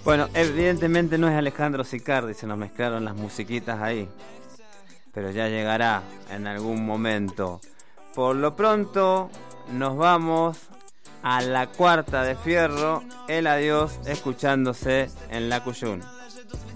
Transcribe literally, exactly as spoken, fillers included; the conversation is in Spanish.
Bueno, evidentemente no es Alejandro Sicardi, se nos mezclaron las musiquitas ahí. Pero ya llegará en algún momento. Por lo pronto, nos vamos a la cuarta de fierro. El adiós escuchándose en la Cuyún.